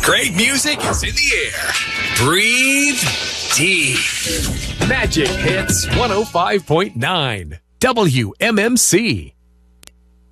Great music is in the air. Breathe deep. Magic Hits 105.9 WMMC.